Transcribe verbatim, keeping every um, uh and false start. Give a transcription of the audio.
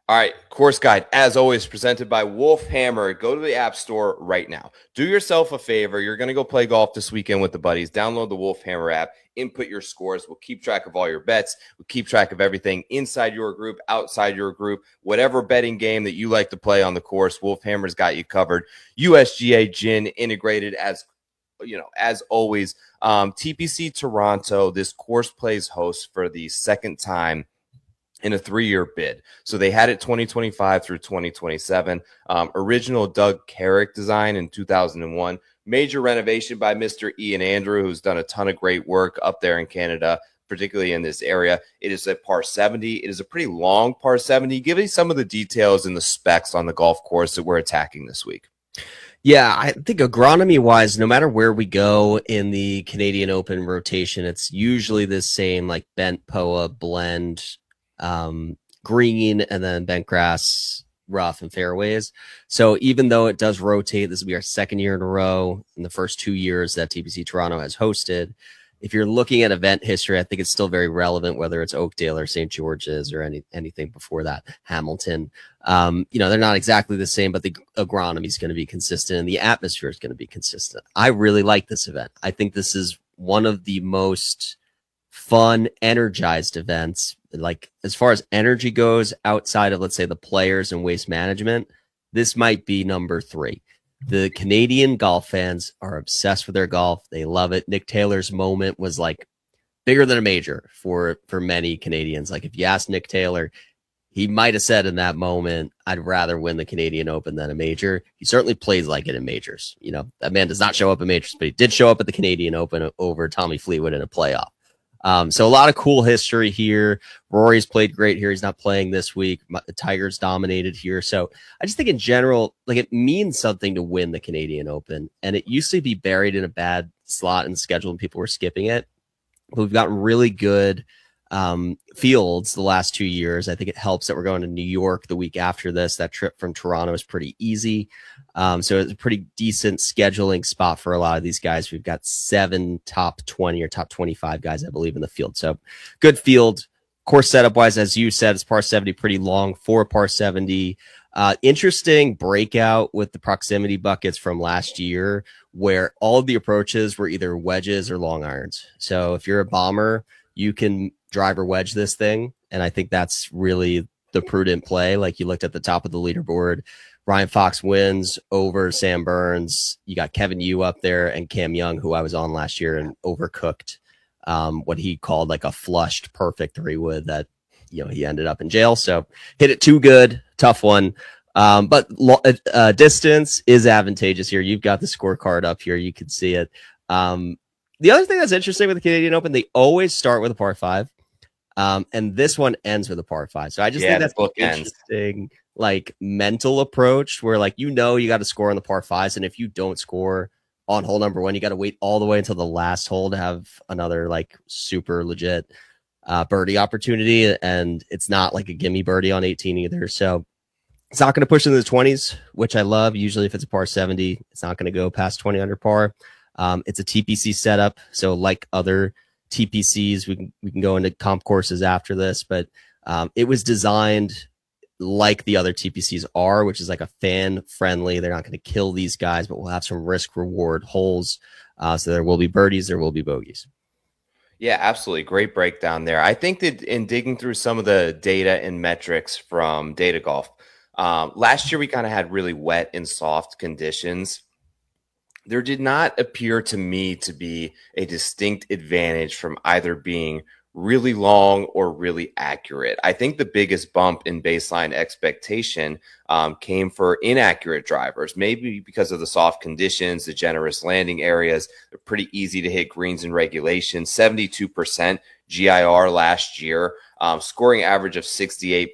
All right, course guide, as always, presented by Wolf Hammer. Go to the App Store right now. Do yourself a favor. You're going to go play golf this weekend with the buddies. Download the Wolf Hammer app, input your scores. We'll keep track of all your bets. We'll keep track of everything inside your group, outside your group, whatever betting game that you like to play on the course. Wolf Hammer's got you covered. U S G A Gin integrated as you know, as always. Um, T P C Toronto, this course plays host for the second time in a three-year bid. So they had it twenty twenty-five through twenty twenty-seven. Um, original Doug Carrick design in two thousand one. Major renovation by Mister Ian Andrew, who's done a ton of great work up there in Canada, particularly in this area. It is a par seventy. It is a pretty long par seventy. Give me some of the details and the specs on the golf course that we're attacking this week. Yeah, I think agronomy-wise, no matter where we go in the Canadian Open rotation, it's usually the same, like bent P O A blend, um, green, and then bent grass, rough, and fairways. So even though it does rotate, this will be our second year in a row in the first two years that T P C Toronto has hosted. If you're looking at event history, I think it's still very relevant, whether it's Oakdale or Saint George's or any anything before that, Hamilton. Um, you know, they're not exactly the same, but the agronomy is going to be consistent and the atmosphere is going to be consistent. I really like this event. I think this is one of the most fun, energized events. Like as far as energy goes, outside of, let's say, the players and waste management, this might be number three. The Canadian golf fans are obsessed with their golf. They love it. Nick Taylor's moment was like bigger than a major for, for many Canadians. Like if you ask Nick Taylor, he might have said in that moment, I'd rather win the Canadian Open than a major. He certainly plays like it in majors. You know, that man does not show up in majors, but he did show up at the Canadian Open over Tommy Fleetwood in a playoff. Um, so a lot of cool history here. Rory's played great here. He's not playing this week. The Tigers dominated here. So I just think in general, like it means something to win the Canadian Open. And it used to be buried in a bad slot in the schedule and people were skipping it. But we've gotten really good um, fields the last two years. I think it helps that we're going to New York the week after this. That trip from Toronto is pretty easy. Um, so it's a pretty decent scheduling spot for a lot of these guys. We've got seven top twenty or top twenty-five guys, I believe, in the field. So good field. Course setup wise, as you said, it's par seventy, pretty long for par seventy. Uh, interesting breakout with the proximity buckets from last year, where all of the approaches were either wedges or long irons. So if you're a bomber, you can drive or wedge this thing. And I think that's really the prudent play. Like you looked at the top of the leaderboard, Ryan Fox wins over Sam Burns. You got Kevin Yu up there and Cam Young, who I was on last year and overcooked um, what he called like a flushed perfect three wood that, you know, he ended up in jail. So hit it too good, tough one. Um, but uh, distance is advantageous here. You've got the scorecard up here. You can see it. Um, the other thing that's interesting with the Canadian Open, they always start with a par five. Um, and this one ends with a par five. So I just Yeah, think that's interesting, like mental approach where like, you know, you got to score on the par fives. And if you don't score on hole number one, you got to wait all the way until the last hole to have another like super legit uh, birdie opportunity. And it's not like a gimme birdie on eighteen either. So it's not going to push into the twenties, which I love. Usually if it's a par seventy, it's not going to go past twenty under par. Um, it's a T P C setup. So like other T P Cs, we can, we can go into comp courses after this, but um, it was designed like the other T P Cs are, which is like a fan friendly. They're not going to kill these guys, but we'll have some risk reward holes. Uh, so there will be birdies, there will be bogeys. Yeah, absolutely. Great breakdown there. I think that in digging through some of the data and metrics from Data Golf, um, last year we kind of had really wet and soft conditions. There did not appear to me to be a distinct advantage from either being really long or really accurate. I think the biggest bump in baseline expectation um, came for inaccurate drivers, maybe because of the soft conditions, the generous landing areas. They're pretty easy to hit greens in regulation. seventy-two percent G I R last year, um, scoring average of sixty-eight